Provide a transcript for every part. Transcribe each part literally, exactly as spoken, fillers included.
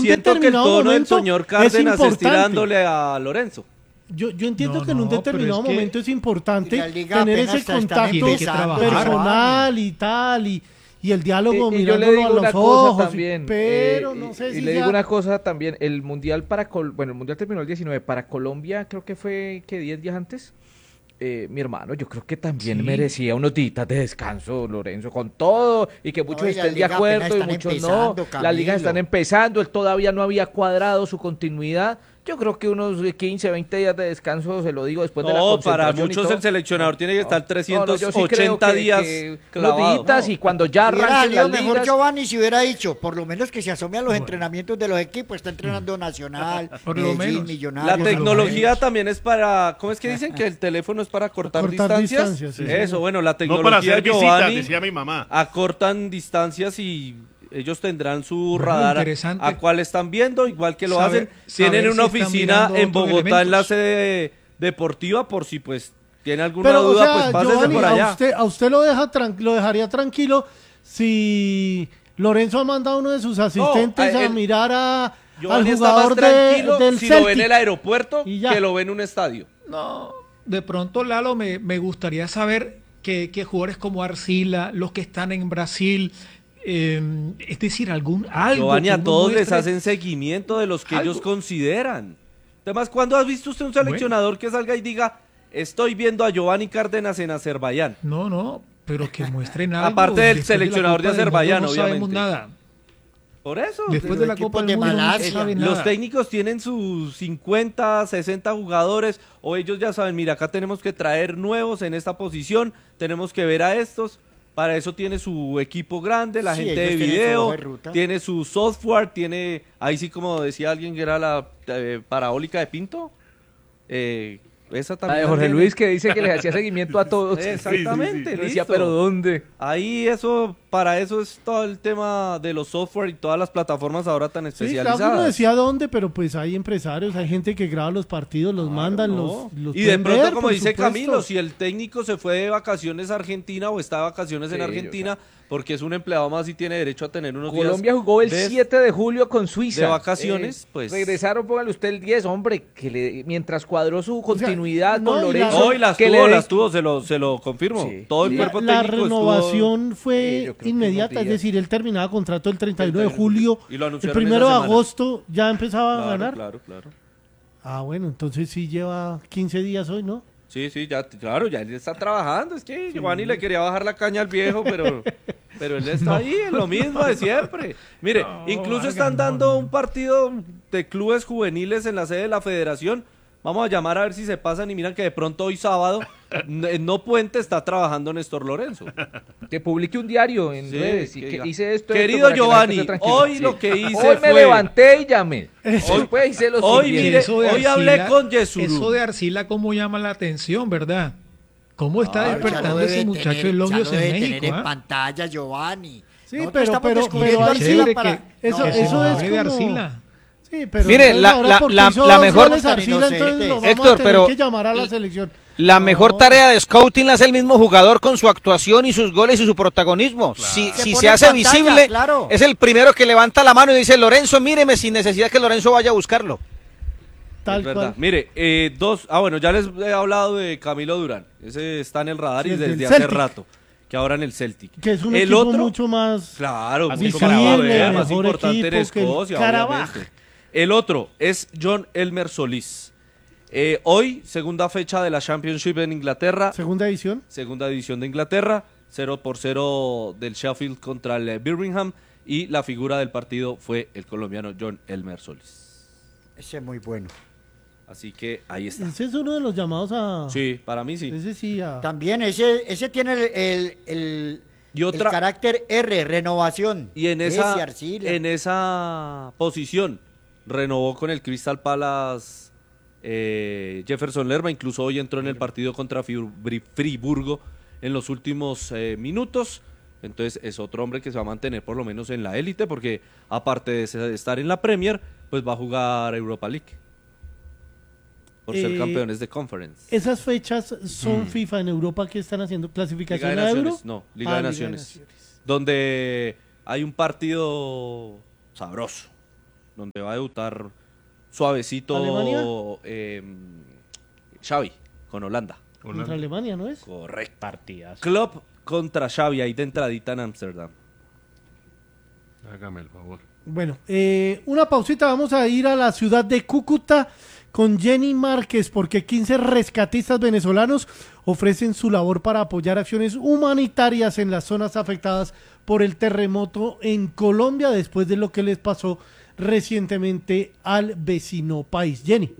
un Siento que el determinado tono del momento señor es Cárdenas es importante. tirándole a Lorenzo. Yo, yo entiendo No, que en un no, determinado pero es que- momento es importante Y la liga tener apenas ese está- están contacto Tiene que trabajar. personal y tal, y, y el diálogo Y, y yo le mirándolo digo a los una cosa ojos. y- también, pero eh, no sé y si le ya- digo una cosa también, el mundial para Col bueno, el mundial terminó el diecinueve, para Colombia creo que fue que diez días antes. Eh, mi hermano, yo creo que también Sí. merecía unos días de descanso, Lorenzo, con todo, y que muchos No, y la estén de liga apenas acuerdo y están muchos no. empezando, Las ligas Camilo. están empezando, él todavía no había cuadrado su continuidad. Yo creo que unos quince, veinte días de descanso, se lo digo después de la No, para concentración y muchos todo. el seleccionador tiene que estar No, no, trescientos yo sí creo ochenta que- días que unos clavado. días, y cuando ya Hubiera- arranquen a las lo mejor ligas, Giovanni si hubiera dicho, por lo menos que se asome a los entrenamientos de los equipos, está entrenando Nacional, Por lo Medellín, menos. Millonarios. La tecnología también es para, ¿cómo es que dicen? Que el teléfono es para cortar, Cortar distancias. distancias, sí, Eso, sí. bueno, la No tecnología para hacer visitas, Giovanni decía mi mamá. acortan distancias y ellos tendrán su Bueno, radar interesante. a cuál están viendo, igual que lo Saber- hacen. Tienen saber una si están oficina mirando en otros Bogotá en la elementos. sede deportiva por si pues tiene alguna Pero, o duda, sea, pues pásese Giovanni, por a allá. usted, a usted lo, deja tran- lo dejaría tranquilo si Lorenzo ha mandado a uno de sus asistentes a a él- mirar a, al Giovanni está más jugador de, tranquilo del si lo ve en Celtic. el aeropuerto Y ya. que lo ve en un estadio. No, de pronto, Lalo, me, me gustaría saber que, que jugadores como Arcila, los que están en Brasil, eh, es decir, algún algo. Giovanni, que a uno todos les muestre. hacen seguimiento de los que Algo. ellos consideran. Además, ¿cuándo has visto usted un seleccionador que salga y diga, estoy viendo a Giovanni Cárdenas en Azerbaiyán? No, no, pero que muestren algo. Aparte del Después de la seleccionador de Copa del Mundo Azerbaiyán, no sabemos obviamente. nada. Por eso. Después los de la equipos Copa del de Mundo no se Malasia. sabe Los nada. técnicos tienen sus cincuenta, sesenta jugadores, o ellos ya saben, mira, acá tenemos que traer nuevos en esta posición, tenemos que ver a estos. Para eso tiene su equipo grande, la Sí, gente de ellos tienen su video, hoja de ruta. tiene su software, tiene, ahí sí como decía alguien que era la eh, parabólica de Pinto, eh, esa la también. de la Jorge tiene. Luis que dice que les hacía seguimiento a todos. Exactamente, Y decía, listo. pero ¿dónde? Ahí eso, para eso es todo el tema de los software y todas las plataformas ahora tan Sí, claro especializadas. que no decía dónde, pero pues hay empresarios, hay gente que graba los partidos, los mandan, No. los, los y de pueden pronto, ver, como por dice supuesto. Camilo, si el técnico se fue de vacaciones a Argentina o está de vacaciones Sí, en yo Argentina, porque es un empleado más y tiene derecho a tener unos Colombia días jugó el de- siete de julio con Suiza. de vacaciones, pues. Regresaron, póngale usted el diez, hombre, que le, mientras cuadró su continuidad no, con y la- Lorenzo. No, y las que tuvo, le- las tuvo, se lo, se lo confirmo. Sí. Todo el Y La, cuerpo la técnico renovación Sí, fue yo creo que inmediata, unos es días. decir, él terminaba contrato el treinta y uno de treinta y uno, julio, y lo el anunciaron primero esa de semana. agosto ya empezaba estuvo- a ganar. Claro, claro, claro. Ah, bueno, entonces sí lleva quince días hoy, ¿no? Sí, sí, ya, claro, ya él está trabajando. Es que Giovanni le quería bajar la caña al viejo, pero, pero él está ahí, en lo mismo de siempre. Mire, No, incluso haga, están no, dando no. un partido de clubes juveniles en la sede de la federación. Vamos a llamar a ver si se pasan y miran que de pronto hoy sábado, en No Puente, está trabajando Néstor Lorenzo. Que publique un diario en Sí, redes y que que diga, hice esto. querido esto, para que la Giovanni, gente esté tranquila. hoy lo que hice Hoy me fue- levanté y llamé. Hoy pues hice lo Hoy, siguiente. mire, Eso de hoy hablé con Yesuru. Eso de Arcila, ¿cómo llama la atención, verdad? ¿Cómo está Ah, ya despertando lo ese debe muchacho tener- de Logios ya lo en debe tener México? en ¿ah? pantalla, Giovanni. Sí, Nosotros pero, estamos pero, descubriendo pero Arcila Chévere para- que- eso, No, que se eso es hable de como... Arcila. Sí, pero Mire, entonces la- ahora la- porque la- hizo la dos mejor- goles Arcila, entonces Inocente. lo vamos Héctor, a tener pero- que llamar a la selección. La No. mejor tarea de scouting la hace el mismo jugador con su actuación y sus goles y su protagonismo. Si, Se si pone se en hace pantalla, visible, claro. es el primero que levanta la mano y dice, Lorenzo, míreme, sin necesidad que Lorenzo vaya a buscarlo. Tal Es verdad. cual. Mire, eh, dos. Ah, bueno, ya les he hablado de Camilo Durán. Ese está en el radar Sí, y el del desde hace Celtic. rato. Que ahora en el Celtic. Que es un el equipo otro, mucho más... Claro, Más mucho visible, más, joder, más mejor importante en equipo que el Escocia, Karabaj. obviamente. El otro es John Elmer Solís. Eh, hoy, segunda fecha de la Championship en Inglaterra. Segunda edición. Segunda división de Inglaterra. cero por cero del Sheffield contra el eh, Birmingham. Y la figura del partido fue el colombiano John Elmer Solís. Ese es muy bueno. Así que ahí está. Ese es uno de los llamados a... Sí, para mí sí. Ese sí, a... También ese, ese tiene el, el, el- Y otra- el carácter R, renovación. Y en Ese esa, Arcila. en esa posición renovó con el Crystal Palace eh, Jefferson Lerma, incluso hoy entró en el partido contra Fri- Friburgo en los últimos eh, minutos. Entonces es otro hombre que se va a mantener por lo menos en la élite, porque aparte de se- estar en la Premier, pues va a jugar Europa League por ser Eh, campeones de Conference. Esas fechas son Mm. FIFA en Europa que están haciendo Liga clasificación de a Euro. Naciones, no, Liga Ah, de Naciones, donde hay un partido sabroso. donde va a debutar suavecito ¿Alemania? eh, Xavi con Holanda. Contra Alemania, ¿no es? Correcto. Partidas. Klopp contra Xavi, ahí de entradita en Ámsterdam. Hágame el favor. Bueno, eh, una pausita, vamos a ir a la ciudad de Cúcuta con Jenny Márquez, porque quince rescatistas venezolanos ofrecen su labor para apoyar acciones humanitarias en las zonas afectadas por el terremoto en Colombia, después de lo que les pasó recientemente al vecino país. Jenny.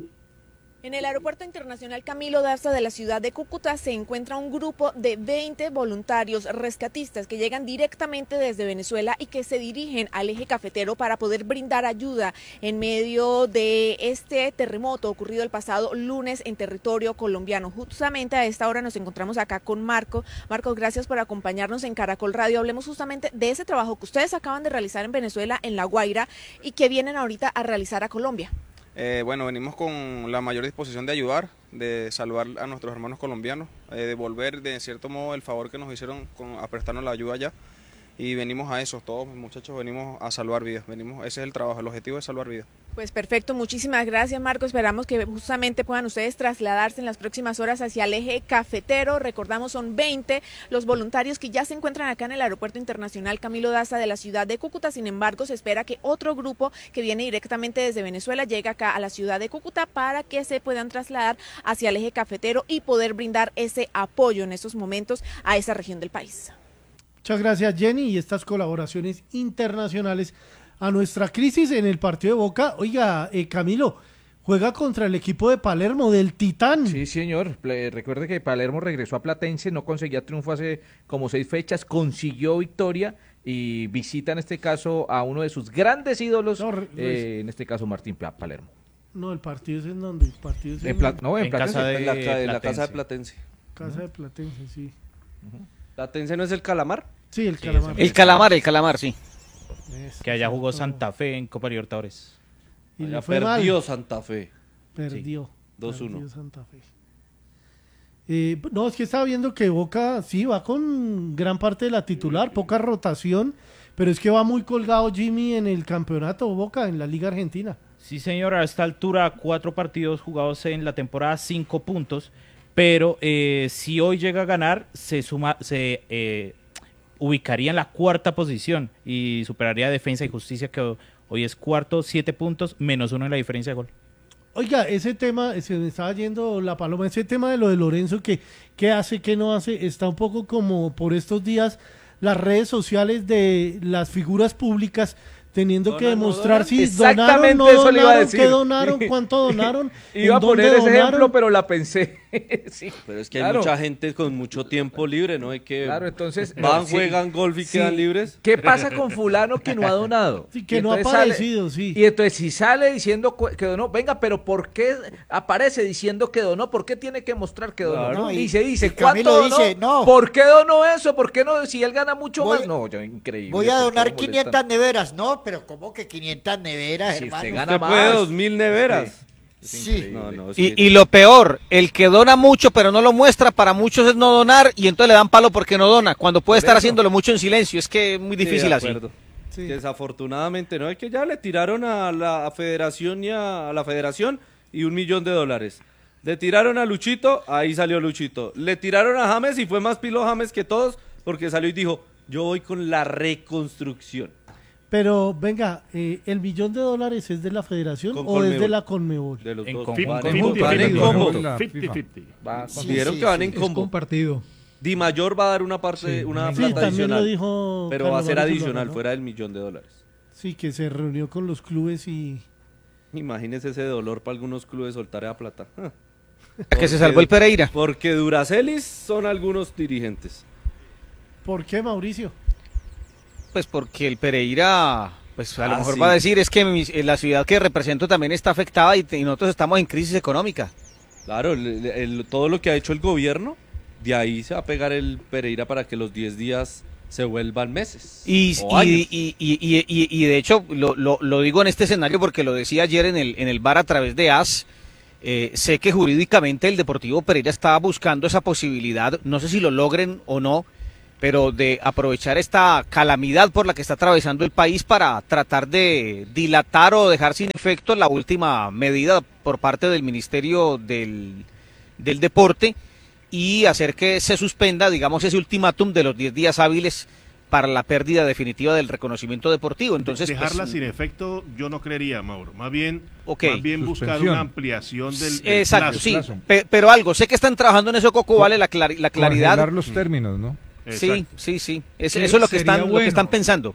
En el Aeropuerto Internacional Camilo Daza de la ciudad de Cúcuta se encuentra un grupo de veinte voluntarios rescatistas que llegan directamente desde Venezuela y que se dirigen al eje cafetero para poder brindar ayuda en medio de este terremoto ocurrido el pasado lunes en territorio colombiano. Justamente a esta hora nos encontramos acá con Marco. Marcos, gracias por acompañarnos en Caracol Radio. Hablemos justamente de ese trabajo que ustedes acaban de realizar en Venezuela, en La Guaira, y que vienen ahorita a realizar a Colombia. Eh, bueno, venimos con la mayor disposición de ayudar, de salvar a nuestros hermanos colombianos, eh, devolver de cierto modo el favor que nos hicieron con, a prestarnos la ayuda allá, y venimos a eso, todos muchachos venimos a salvar vidas, venimos, ese es el trabajo, el objetivo es salvar vidas. Pues perfecto, muchísimas gracias, Marco. Esperamos que justamente puedan ustedes trasladarse en las próximas horas hacia el eje cafetero. Recordamos, son veinte los voluntarios que ya se encuentran acá en el Aeropuerto Internacional Camilo Daza de la ciudad de Cúcuta. Sin embargo, se espera que otro grupo que viene directamente desde Venezuela llegue acá a la ciudad de Cúcuta para que se puedan trasladar hacia el eje cafetero y poder brindar ese apoyo en estos momentos a esa región del país. Muchas gracias, Jenny, y estas colaboraciones internacionales a nuestra crisis en el partido de Boca. Oiga, eh, Camilo, juega contra el equipo de Palermo, del Titán. Sí, señor. Recuerde que Palermo regresó a Platense, no conseguía triunfo hace como seis fechas, consiguió victoria y visita en este caso a uno de sus grandes ídolos, No, re- eh, en este caso Martín Pa- Palermo. No, el partido es en donde, el partido es en, En Pla- no, en En Platense. casa de- En la, ca- en la Platense. casa de Platense. casa de Platense, sí. ¿Platense no es el Calamar? Sí, el Sí, calamar. ese El calamar, el calamar, sí. Eso, Que allá jugó exacto. Santa Fe en Copa Libertadores. Y Allá le fue perdió mal. Santa Fe. Perdió. dos uno. Perdió Santa Fe. Eh, no, es que estaba viendo que Boca sí va con gran parte de la titular, poca rotación, pero es que va muy colgado Jimmy en el campeonato Boca, en la Liga Argentina. Sí, señor, a esta altura, cuatro partidos jugados en la temporada, cinco puntos. Pero eh, si hoy llega a ganar, se suma, se eh, ubicaría en la cuarta posición y superaría a Defensa y Justicia, que hoy es cuarto, siete puntos, menos uno en la diferencia de gol. Oiga, ese tema, se me estaba yendo la paloma, ese tema de lo de Lorenzo, que qué hace, qué no hace, está un poco como por estos días las redes sociales de las figuras públicas teniendo que ¿Donan, no demostrar donan? si Exactamente donaron, no eso le iba a donaron, decir. qué donaron, cuánto donaron, Iba a en dónde poner ese donaron. ejemplo, pero la pensé. Sí, Pero es que hay claro. mucha gente con mucho tiempo libre, ¿no? Hay que Claro, entonces van, no, sí. juegan golf y Sí. quedan libres. ¿Qué pasa con fulano que no ha donado? Sí, que Y no ha entonces sale- aparecido, sí. Y entonces si sale diciendo cu- que donó, venga, pero ¿por qué aparece diciendo que donó? ¿Por qué tiene que mostrar que donó? Claro, ¿no? y- Y se dice, y ¿cuánto Camilo donó? dice, no. ¿Por qué donó eso? ¿Por qué no? Si él gana mucho Voy- más. No, yo, increíble. Voy a ¿por qué donar lo molestan? quinientas neveras. No, pero ¿cómo que quinientas neveras, Si usted hermano? gana Usted puede más. dos mil neveras. Sí. No, no, es Y, que- y lo peor, el que dona mucho pero no lo muestra, para muchos es no donar y entonces le dan palo porque no dona, cuando puede Por estar eso. haciéndolo mucho en silencio, es que es muy Sí, difícil de así. acuerdo. Sí. Desafortunadamente, ¿no? Es que ya le tiraron a la federación y a, a la federación y un millón de dólares. Le tiraron a Luchito, ahí salió Luchito. Le tiraron a James y fue más pilo James que todos porque salió y dijo, yo voy con la reconstrucción. Pero venga, eh, ¿el millón de dólares es de la federación Con o es Conmebol. de la Conmebol? De los En dos. conjunto. Van En en, conjunto. van en Sí, combo. sí, cincuenta cincuenta. Va, Sí, Dijeron sí, que van sí. en Es combo. compartido. Di Mayor va a dar una parte, Sí, una sí, Sí, plata también lo adicional. dijo Pero va a Carlos ser Mario adicional, Zuluaga, ¿no? fuera del millón de dólares. Sí, que se reunió con los clubes y... Imagínese ese dolor para algunos clubes soltar esa plata. Ah. Que se salvó el Pereira. Porque Duracelis son algunos dirigentes. ¿Por qué, Mauricio? Pues porque el Pereira, pues a lo Ah, mejor sí. va a decir es que mi- la ciudad que represento también está afectada y, te- y nosotros estamos en crisis económica. Claro, el- el- todo lo que ha hecho el gobierno, de ahí se va a pegar el Pereira para que los diez días se vuelvan meses. Y, o y, años. y, y, y, y- y de hecho lo, lo, lo digo en este escenario porque lo decía ayer en el, en el bar a través de A S. Eh, sé que jurídicamente el Deportivo Pereira estaba buscando esa posibilidad, no sé si lo logren o no, pero de aprovechar esta calamidad por la que está atravesando el país para tratar de dilatar o dejar sin efecto la última medida por parte del Ministerio del, del Deporte y hacer que se suspenda, digamos, ese ultimátum de los diez días hábiles para la pérdida definitiva del reconocimiento deportivo. Entonces, dejarla pues, sin efecto yo no creería, Mauro. Más bien, okay. más bien buscar una ampliación del, del Exacto, plazo. sí, pe pero algo, sé que están trabajando en eso, Coco, vale la, clar la claridad. Congelar los términos, ¿no? Sí, Exacto. sí, sí, es, Que eso es lo que, están, bueno. lo que están pensando.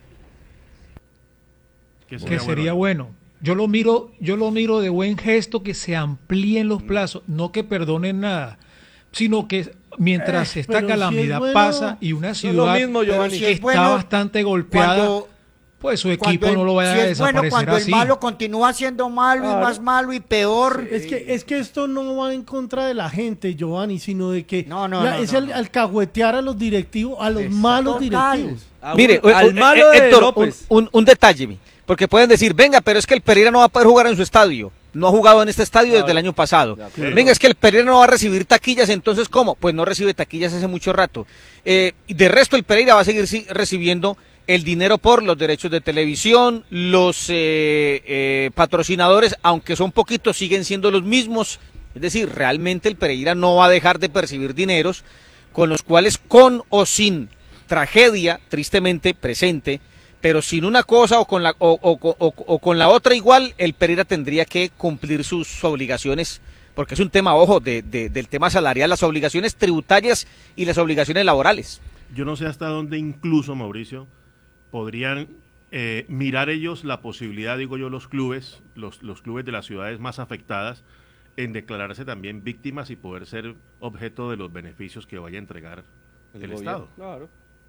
Que Que sería bueno. Yo lo miro, yo lo miro de buen gesto que se amplíen los plazos, no que perdonen nada, sino que mientras Eh, esta pero si calamidad es bueno, pasa y una lo ciudad mismo, Giovanni. si es está bueno, bastante golpeada, cuando- pues su Cuando equipo el- no lo vaya si a es bueno, desaparecer cuando así. el malo continúa siendo malo Claro. y más malo y peor. Es que, es que esto no va en contra de la gente, Giovanni, sino de que No, no, la- no, es no, al, no. alcaguetir a los directivos, a los Exacto. malos Total. directivos. Ah, Mire, bueno, al eh, malo eh, de Héctor, un, López. un, un detalle, mi, porque pueden decir, venga, pero es que el Pereira no va a poder jugar en su estadio. No ha jugado en este estadio Claro. desde el año pasado. De acuerdo. Venga, es que el Pereira no va a recibir taquillas, entonces ¿cómo? Pues no recibe taquillas hace mucho rato. Eh, y de resto el Pereira va a seguir si- recibiendo el dinero por los derechos de televisión, los eh, eh, patrocinadores, aunque son poquitos, siguen siendo los mismos. Es decir, realmente el Pereira no va a dejar de percibir dineros con los cuales, con o sin tragedia, tristemente presente, pero sin una cosa o con la, o, o- o- o- o con la otra igual, el Pereira tendría que cumplir sus obligaciones, porque es un tema, ojo, de, de- del tema salarial, las obligaciones tributarias y las obligaciones laborales. Yo no sé hasta dónde incluso, Mauricio, podrían eh, mirar ellos la posibilidad, digo yo, los clubes, los, los clubes de las ciudades más afectadas, en declararse también víctimas y poder ser objeto de los beneficios que vaya a entregar el, gobierno, Estado. Claro.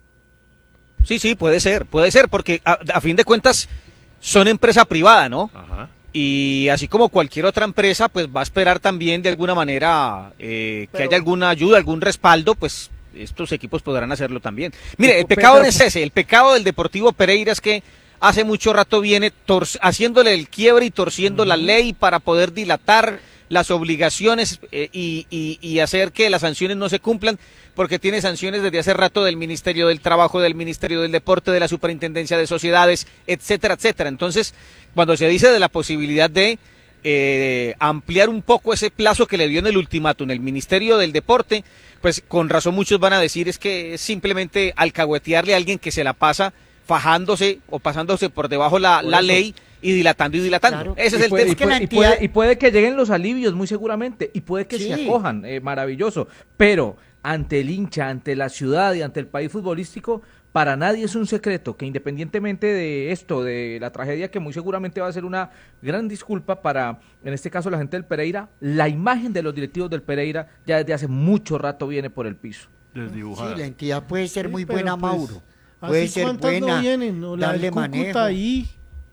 Sí, sí, puede ser, puede ser, porque a, a fin de cuentas son empresa privada, ¿no? Ajá. Y así como cualquier otra empresa, pues va a esperar también de alguna manera eh, que Pero- haya alguna ayuda, algún respaldo, pues estos equipos podrán hacerlo también. Mire, el Pero- pecado pero- no es ese, el pecado del Deportivo Pereira es que hace mucho rato viene tor- haciéndole el quiebre y torciendo la ley para poder dilatar las obligaciones eh, y, y- y hacer que las sanciones no se cumplan, porque tiene sanciones desde hace rato del Ministerio del Trabajo, del Ministerio del Deporte, de la Superintendencia de Sociedades, etcétera, etcétera. Entonces, cuando se dice de la posibilidad de eh, ampliar un poco ese plazo que le dio en el ultimátum el Ministerio del Deporte, pues con razón muchos van a decir es que es simplemente alcahuetearle a alguien que se la pasa fajándose o pasándose por debajo la, Por la eso. ley y dilatando y dilatando. Claro. Ese Y es el puede, tema. y, Es que la puede, y, entidad- puede, y puede que lleguen los alivios, muy seguramente, y puede que Sí. se acojan, eh, maravilloso, pero ante el hincha, ante la ciudad y ante el país futbolístico, para nadie es un secreto que independientemente de esto, de la tragedia que muy seguramente va a ser una gran disculpa para, en este caso, la gente del Pereira, la imagen de los directivos del Pereira ya desde hace mucho rato viene por el piso. Desdibujada. Sí, la entidad puede ser Sí, muy pero buena, pues, Mauro. así Puede ser cuántas buena. no vienen, ¿no? La darle del Cúcuta manejo. ahí.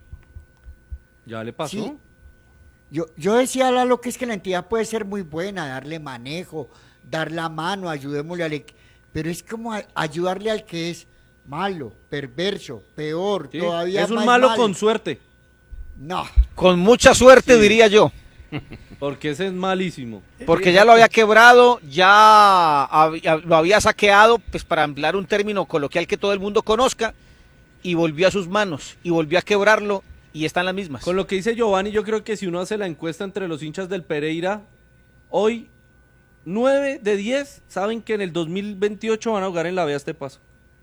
Ya le pasó. Sí. Yo, yo decía, Lalo, que es que la entidad puede ser muy buena, darle manejo, dar la mano, ayudémosle al equ- pero es como a- ayudarle al que es malo, perverso, peor, Sí, todavía es un más malo mal. con suerte, No, Con mucha suerte, diría yo. porque ese es malísimo. Porque ya lo había quebrado, ya había- lo había saqueado, pues para emplear un término coloquial que todo el mundo conozca, y volvió a sus manos, y volvió a quebrarlo, y están las mismas. Con lo que dice Giovanni, yo creo que si uno hace la encuesta entre los hinchas del Pereira, hoy nueve de diez saben que en el dos mil veintiocho van a jugar en la B a este paso.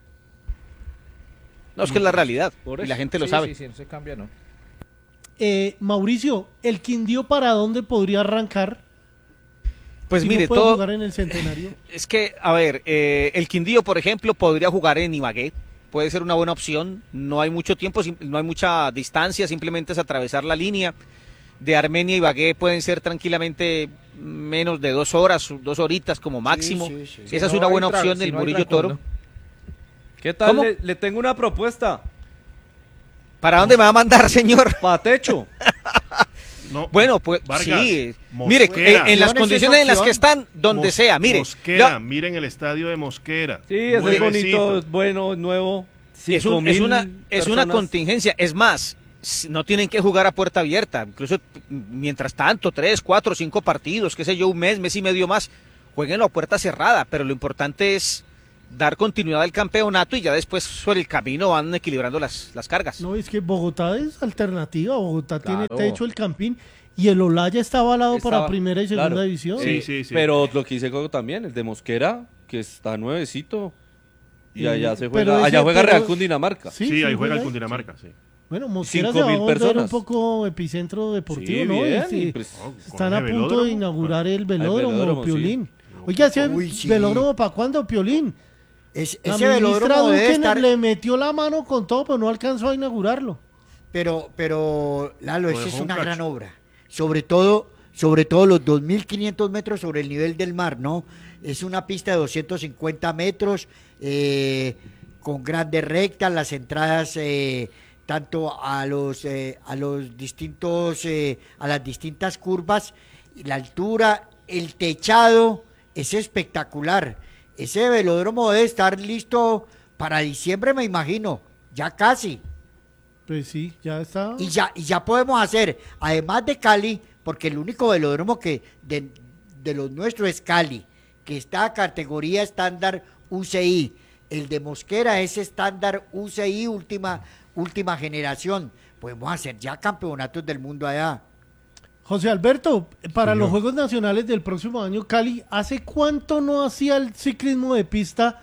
No, es que es la realidad, Por y eso. la gente lo Sí, sabe. Sí, sí, no se cambia, ¿no? Eh, Mauricio, ¿el Quindío para dónde podría arrancar? Pues si mire, no puede todo, jugar en el Centenario. es que, a ver, eh, el Quindío, por ejemplo, podría jugar en Ibagué, puede ser una buena opción, no hay mucho tiempo, sim- no hay mucha distancia, simplemente es atravesar la línea. De Armenia y Ibagué pueden ser tranquilamente menos de dos horas, dos horitas como máximo. sí, sí. Si Esa es no una hay buena tra- opción si del no hay Murillo trancón, Toro. ¿no? ¿Qué tal? ¿Cómo? Le, le tengo una propuesta. ¿Para dónde me va a mandar, señor? Patecho. No, Bueno, pues Vargas, sí. Mosquera. Mire, en, en las Opciones condiciones es en las que opción. están, donde Mos- sea, mire. Mosquera, la- miren el estadio de Mosquera. Sí, ese es Nuevecito. bonito, es bueno, es nuevo. es, un- es cinco una, mil es una personas. contingencia. Es más, s- no tienen que jugar a puerta abierta. Incluso m- mientras tanto, tres, cuatro, cinco partidos, qué sé yo, un mes, mes y medio más, jueguenlo a puerta cerrada. Pero lo importante es dar continuidad al campeonato y ya después sobre el camino van equilibrando las, las cargas. No, es que Bogotá es alternativa, Bogotá Claro. tiene techo el Campín y el Olaya está avalado Estaba- para primera y segunda claro. división. Sí, sí, sí. Pero lo que dice Coco también, el de Mosquera, que está nuevecito. Y allá se Pero juega, ese- allá juega pero- Real Cundinamarca. Sí, Sí, sí, ahí juega el ahí. Cundinamarca, sí. Bueno, Mosquera Cinco se va a mil volver personas. un poco epicentro deportivo, Sí, ¿no? bien, Este, y pues- Oh, con están a ese punto de velódromo. inaugurar el velódromo, velódromo, sí. Piolín. Oiga, ese Uy, sí. velódromo, ¿para cuándo, Piolín? Es- La ese ministra velódromo debe Duque estar... le metió la mano con todo, pero no alcanzó a inaugurarlo. Pero, pero, Lalo, Lo esa es dejó un una cacho. gran obra. Sobre todo, sobre todo los dos mil quinientos metros sobre el nivel del mar, ¿no? Es una pista de doscientos cincuenta metros, eh, con grandes rectas, las entradas eh, tanto a los, eh, a los distintos, eh, a las distintas curvas, y la altura, el techado, es espectacular. Ese velódromo debe estar listo para diciembre, me imagino, ya casi. Pues sí, ya está. Y ya, y ya podemos hacer, además de Cali, porque el único velódromo que de, de los nuestros es Cali, que está a categoría estándar U C I. El de Mosquera es estándar U C I última, última generación. Podemos hacer ya campeonatos del mundo allá. José Alberto, para Señor. los Juegos Nacionales del próximo año, Cali, ¿hace cuánto no hacía el ciclismo de pista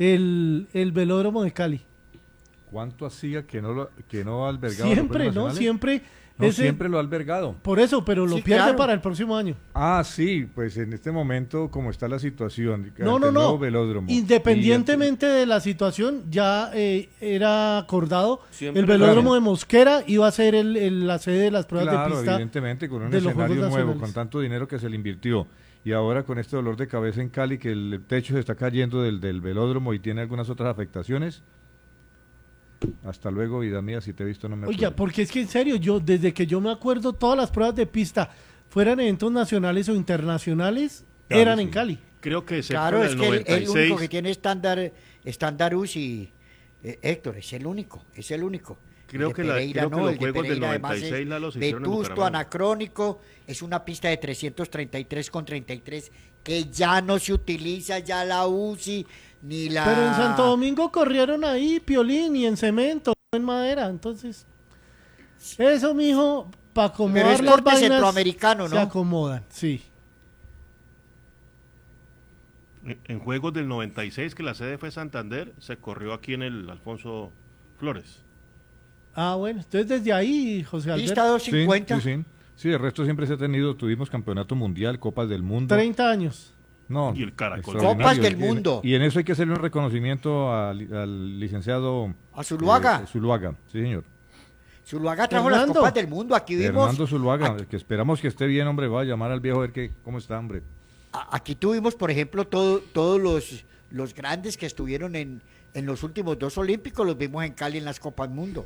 el, el velódromo de Cali? ¿Cuánto hacía que no lo, que no albergaba? los Siempre, Juegos ¿no? Nacionales? Siempre. No, ese- siempre lo ha albergado. Por eso, pero lo Sí, pierde claro. para el próximo año. Ah, sí, pues en este momento, como está la situación, No, ante no, el nuevo no. velódromo, Independientemente de la situación, ya eh, era acordado. Siempre el velódromo claro. de Mosquera iba a ser el, el- la sede de las y- pruebas claro, de pista. evidentemente, con un de los escenario Juegos nuevo, Nacionales. con tanto dinero que se le invirtió, y ahora con este dolor de cabeza en Cali, que el techo se está cayendo del, del velódromo y tiene algunas otras afectaciones. Hasta luego, vida mía, si te he visto no me Oiga, acuerdo. porque es que en serio, yo desde que yo me acuerdo, todas las pruebas de pista, fueran eventos nacionales o internacionales, Cali, eran sí. en Cali. Creo que excepto Claro, en es el que el, noventa y el único seis, que tiene estándar, estándar U C I, eh, Héctor, es el único, es el único. Creo El de que la- Pereira creo que no, los el de Juegos del Pereira además noventa y seis, es Lalo, se hicieron en vetusto, Bucaramanga. anacrónico, es una pista de trescientos treinta y tres con treinta y tres que ya no se utiliza ya la U C I ni la... Pero en Santo Domingo corrieron ahí, Piolín, y en cemento, no en madera. Entonces, eso, mijo, para acomodar Pero es las corte vainas, centroamericano, se ¿no? acomodan, sí. En, en Juegos del noventa y seis, que la sede fue Santander, se corrió aquí en el Alfonso Flores. Ah, bueno, entonces desde ahí, José Pista Alberto, Sí, doscientos cincuenta. sí, sí. Sí, el resto siempre se ha tenido, tuvimos campeonato mundial, Copas del Mundo. treinta años. No, Y el Caracol. extraordinario. Copas del Y en- Mundo. Y en eso hay que hacerle un reconocimiento al, al licenciado A Zuluaga. eh, Zuluaga, sí señor. Zuluaga trajo Fernando. las copas del mundo. Aquí vimos, Fernando Zuluaga, aquí, que esperamos que esté bien, hombre, va a llamar al viejo a ver qué, cómo está, hombre. a- aquí tuvimos, por ejemplo, todo, todos los, los grandes que estuvieron en, en los últimos dos olímpicos, los vimos en Cali en las Copas Mundo.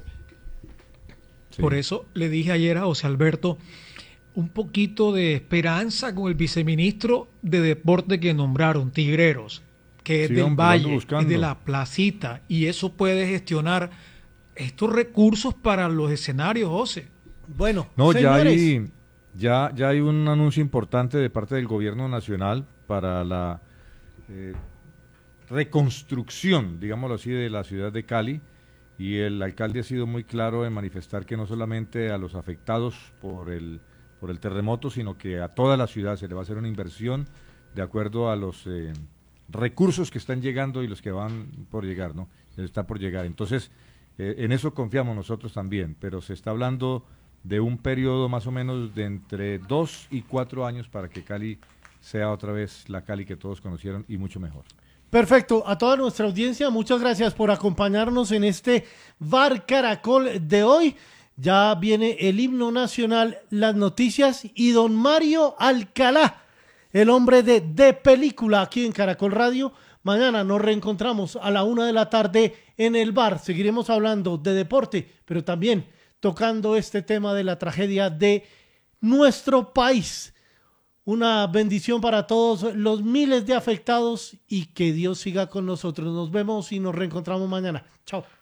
Sí. Por eso le dije ayer a José Alberto un poquito de esperanza con el viceministro de deporte que nombraron, Tigreros, que es Sí, del hombre, lo ando Valle, buscando. es de la Placita, y eso puede gestionar estos recursos para los escenarios, José. Bueno, No, ya señores, hay, ya, ya hay un anuncio importante de parte del gobierno nacional para la eh, reconstrucción, digámoslo así, de la ciudad de Cali, y el alcalde ha sido muy claro en manifestar que no solamente a los afectados por el, por el terremoto, sino que a toda la ciudad se le va a hacer una inversión de acuerdo a los eh, recursos que están llegando y los que van por llegar, ¿no? Está por llegar. Entonces, eh, en eso confiamos nosotros también, pero se está hablando de un periodo más o menos de entre dos y cuatro años para que Cali sea otra vez la Cali que todos conocieron y mucho mejor. perfecto. A toda nuestra audiencia, muchas gracias por acompañarnos en este Bar Caracol de hoy. Ya viene el himno nacional, las noticias y don Mario Alcalá, el hombre de De Película aquí en Caracol Radio. Mañana nos reencontramos a la una de la tarde en el bar. Seguiremos hablando de deporte, pero también tocando este tema de la tragedia de nuestro país. Una bendición para todos los miles de afectados y que Dios siga con nosotros. Nos vemos y nos reencontramos mañana. Chao.